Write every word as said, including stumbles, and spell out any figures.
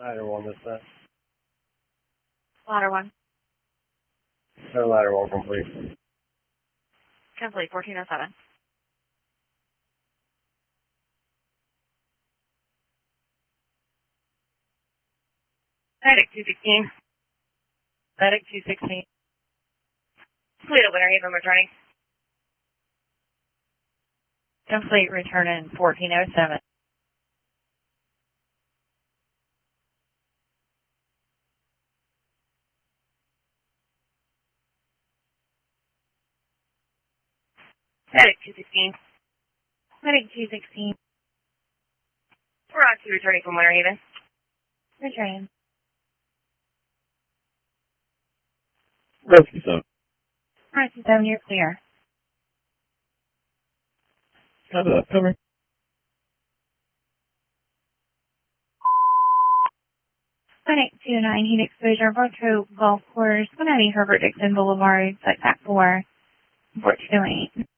Ladder one, this that. Ladder one. No ladder one complete. Complete, fourteen oh seven. Medic two sixteen. Medic two sixteen. Complete at Winter Haven, returning. Complete, returning fourteen oh seven. Medic two sixteen. Medic two sixteen. We're on to returning from Winter Haven. Returning. Rescue seven. Rescue seven, you're clear. Copy that, cover. Medic two nine, heat exposure, Virtual Golf Course, one ninety Herbert Dixon Boulevard, site pack four, four two eight.